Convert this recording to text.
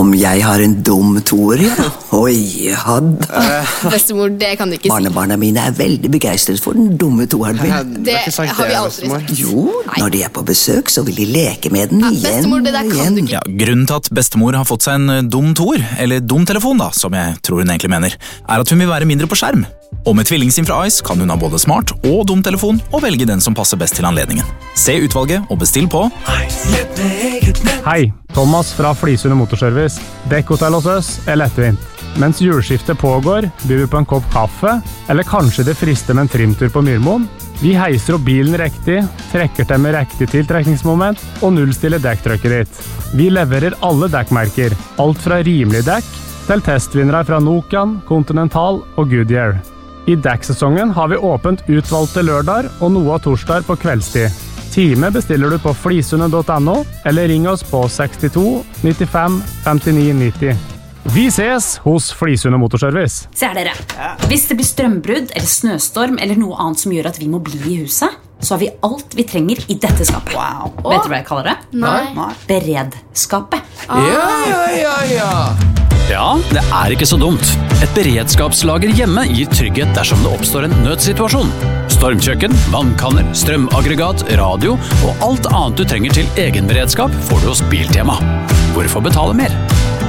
Om jeg har en dum toer, ja. Oi, Bestemor, det kan du ikke si. Barnebarna mine er veldig begeistret for den dumme toeren min. Det har vi aldri sagt. Jo, når de er på besøk, så vil de leke med den igjen Bestemor, det der og kan igjen. du ikke. Ja, grunnen til at bestemor har fått seg en dum toer, eller dum telefon da, som jeg tror hun egentlig mener, er at hun vil være mindre på skjerm. Og med tvillingsim fra Ice kan hun ha både smart og dum telefon og velge den som passer best til anledningen. Se utvalget og bestill på Hei, Thomas fra Flisund Motorservice. Dekkhotell hos oss er lettvint. Mens juleskiftet pågår, byr vi på en kopp kaffe, eller kanskje det frister med en trimtur på Myrmoen. Vi heiser opp bilen riktig, trekker til med riktig tiltrekningsmoment og nullstiller dekktrykket ditt. Vi leverer alle dekkmerker, alt fra rimelig dekk til testvinnere fra Nokian, Continental og Goodyear. I dekksesongen har vi åpent utvalgte lørdager og noe av torsdager på kveldstid. Time bestiller du på flisundet.no, eller ring oss på 62 95 59 90. Vi ses hos Flisundet Motorservice. Se her dere. Hvis det blir strømbrudd eller snøstorm eller noe annet som gjør at vi må bli i huset, så har vi alt vi trenger i dette skapet. Vet du hva jeg kaller det? Nei. Beredskapet. Ja, det er ikke så dumt. Et beredskapslager hjemme gir trygghet dersom det oppstår en nødsituasjon. Stormkjøkken, vannkanner, strømaggregat, radio og alt annet du trenger til egenberedskap får du hos Biltema. Hvorfor betale mer?